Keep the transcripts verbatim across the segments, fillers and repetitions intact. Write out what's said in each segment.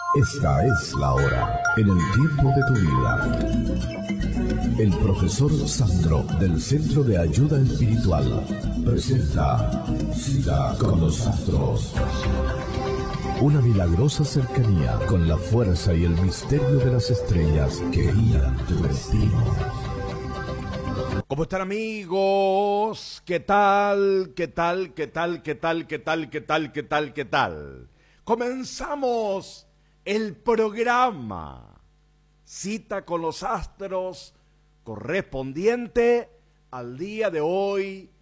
Esta es la hora, en el tiempo de tu vida. El profesor Sandro del Centro de Ayuda Espiritual presenta Cita con los Astros. Una milagrosa cercanía con la fuerza y el misterio de las estrellas que guían tu destino. ¿Cómo están, amigos? ¿Qué tal? ¿Qué tal? ¿Qué tal? ¿Qué tal? ¿Qué tal? ¿Qué tal? ¿Qué tal? ¿Qué tal? Comenzamos el programa Cita con los Astros correspondiente al día de hoy,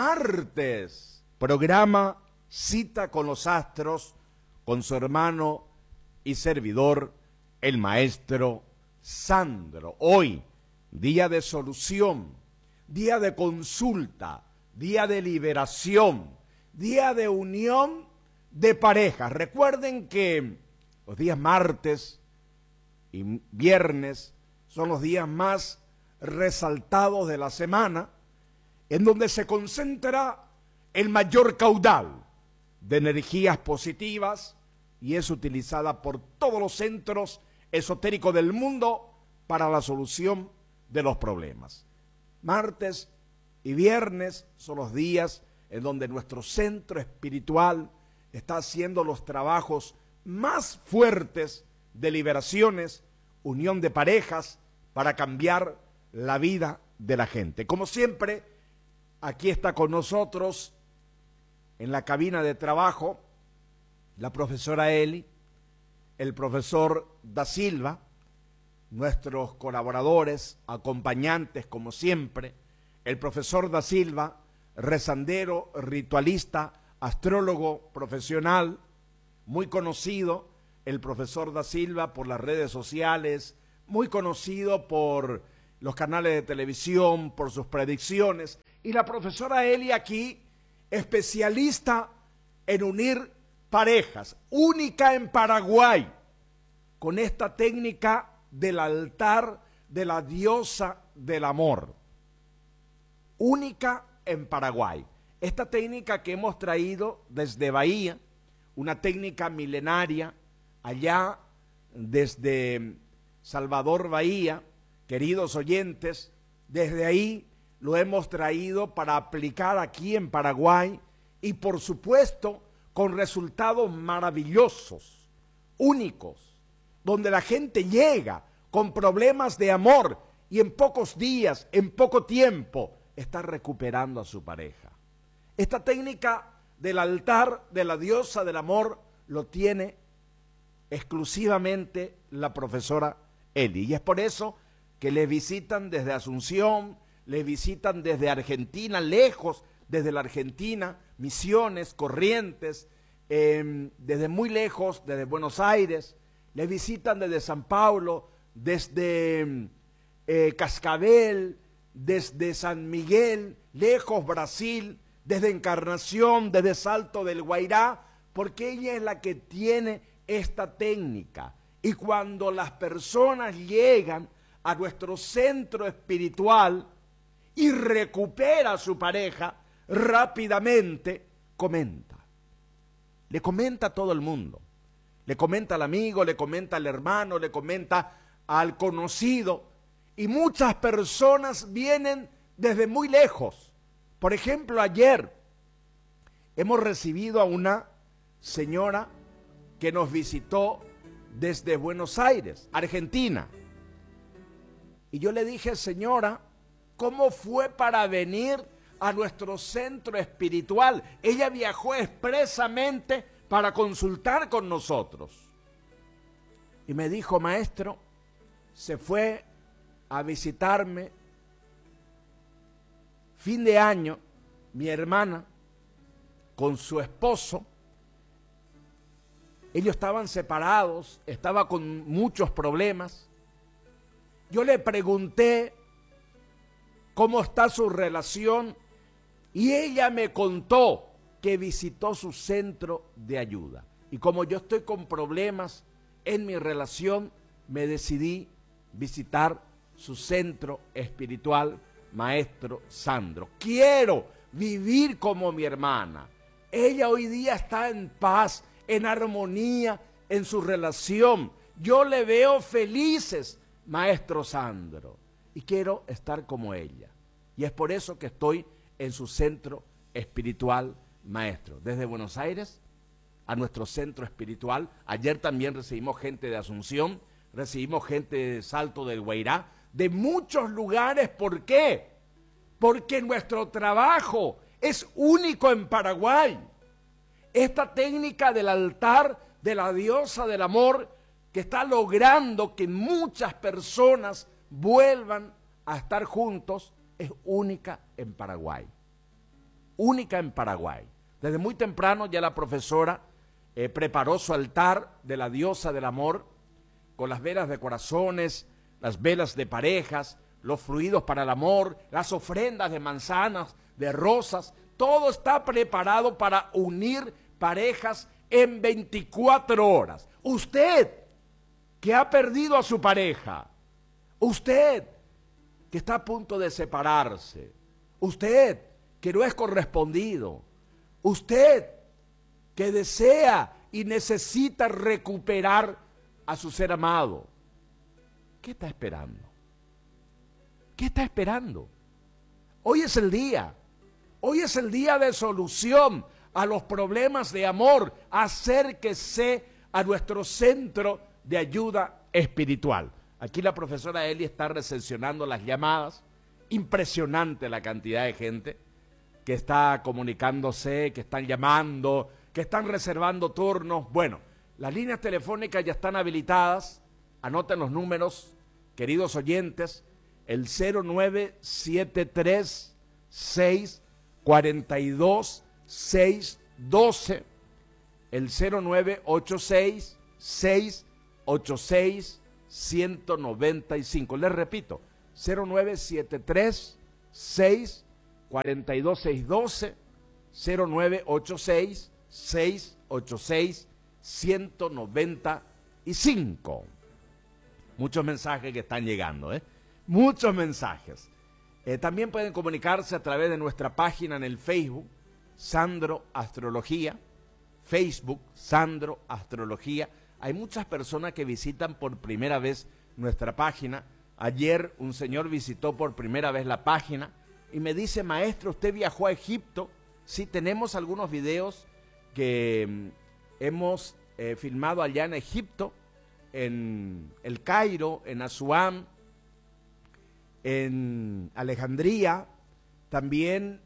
martes. Programa Cita con los Astros con su hermano y servidor, el maestro Sandro. Hoy, día de solución, día de consulta, día de liberación, día de unión de parejas. Recuerden que los días martes y viernes son los días más resaltados de la semana, en donde se concentra el mayor caudal de energías positivas y es utilizada por todos los centros esotéricos del mundo para la solución de los problemas. Martes y viernes son los días en donde nuestro centro espiritual está haciendo los trabajos más fuertes de liberaciones, unión de parejas, para cambiar la vida de la gente. Como siempre, aquí está con nosotros en la cabina de trabajo la profesora Eli, el profesor Da Silva, nuestros colaboradores, acompañantes como siempre, el profesor Da Silva, rezandero, ritualista, astrólogo profesional, muy conocido, el profesor Da Silva por las redes sociales, muy conocido por los canales de televisión, por sus predicciones, y la profesora Eli aquí, especialista en unir parejas, única en Paraguay, con esta técnica del altar de la diosa del amor, única en Paraguay. Esta técnica que hemos traído desde Bahía, una técnica milenaria, allá desde Salvador Bahía, queridos oyentes, desde ahí lo hemos traído para aplicar aquí en Paraguay y por supuesto con resultados maravillosos, únicos, donde la gente llega con problemas de amor y en pocos días, en poco tiempo, está recuperando a su pareja. Esta técnica del altar de la diosa del amor lo tiene exclusivamente la profesora Eli. Y es por eso que le visitan desde Asunción, le visitan desde Argentina, lejos desde la Argentina, Misiones, Corrientes, eh, desde muy lejos, desde Buenos Aires, le visitan desde San Paulo, desde eh, Cascabel, desde San Miguel, lejos Brasil, desde Encarnación, desde Salto del Guairá, porque ella es la que tiene esta técnica. Y cuando las personas llegan a nuestro centro espiritual y recupera a su pareja, rápidamente comenta. Le comenta a todo el mundo. Le comenta al amigo, le comenta al hermano, le comenta al conocido. Y muchas personas vienen desde muy lejos. Por ejemplo, ayer hemos recibido a una señora que nos visitó desde Buenos Aires, Argentina. Y yo le dije, señora, ¿cómo fue para venir a nuestro centro espiritual? Ella viajó expresamente para consultar con nosotros. Y me dijo, maestro, se fue a visitarme fin de año, mi hermana, con su esposo. Ellos estaban separados, estaba con muchos problemas. Yo le pregunté cómo está su relación y ella me contó que visitó su centro de ayuda. Y como yo estoy con problemas en mi relación, me decidí visitar su centro espiritual, maestro Sandro. Quiero vivir como mi hermana. Ella hoy día está en paz, en armonía en su relación. Yo le veo felices, maestro Sandro, y quiero estar como ella. Y es por eso que estoy en su centro espiritual, maestro. Desde Buenos Aires a nuestro centro espiritual. Ayer también recibimos gente de Asunción, recibimos gente de Salto del Guairá, de muchos lugares. ¿Por qué? Porque nuestro trabajo es único en Paraguay. Esta técnica del altar de la diosa del amor que está logrando que muchas personas vuelvan a estar juntos es única en Paraguay. Única en Paraguay. Desde muy temprano ya la profesora eh, preparó su altar de la diosa del amor con las velas de corazones, las velas de parejas, los fluidos para el amor, las ofrendas de manzanas, de rosas. Todo está preparado para unir parejas en veinticuatro horas. Usted que ha perdido a su pareja, usted que está a punto de separarse, usted que no es correspondido, usted que desea y necesita recuperar a su ser amado, ¿qué está esperando? ¿Qué está esperando? Hoy es el día, hoy es el día de solución a los problemas de amor. Acérquese a nuestro centro de ayuda espiritual. Aquí la profesora Eli está recepcionando las llamadas. Impresionante la cantidad de gente que está comunicándose, que están llamando, que están reservando turnos. Bueno, las líneas telefónicas ya están habilitadas. Anoten los números, queridos oyentes, el cero nueve siete tres seis cuatro dos seis uno dos, el cero nueve ocho seis seis ocho seis uno nueve cinco. Les repito, cero nueve siete tres seis cuatro dos seis uno dos, cero nueve ocho seis seis ocho seis uno nueve cinco. Muchos mensajes que están llegando, ¿eh? Muchos mensajes. Eh, también pueden comunicarse a través de nuestra página en el Facebook, Sandro Astrología, Facebook, Sandro Astrología. Hay muchas personas que visitan por primera vez nuestra página. Ayer un señor visitó por primera vez la página y me dice: maestro, ¿usted viajó a Egipto? Sí, tenemos algunos videos que mm, hemos eh, filmado allá en Egipto, en El Cairo, en Asuán, en Alejandría, también